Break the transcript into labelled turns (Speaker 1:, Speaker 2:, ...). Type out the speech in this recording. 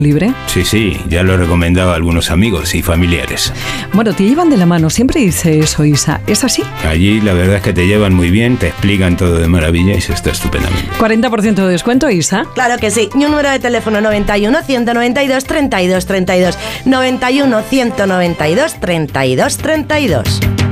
Speaker 1: Libre.
Speaker 2: Sí, ya lo he recomendado a algunos amigos y familiares.
Speaker 1: Bueno, te llevan de la mano, siempre dice eso, Isa. ¿Es así?
Speaker 2: Allí la verdad es que te llevan muy bien, te explican todo de maravilla y se está estupendamente.
Speaker 1: 40% de descuento, Isa.
Speaker 3: Claro que sí. Y un número de teléfono 91 192 32 32. 91 192 32 32.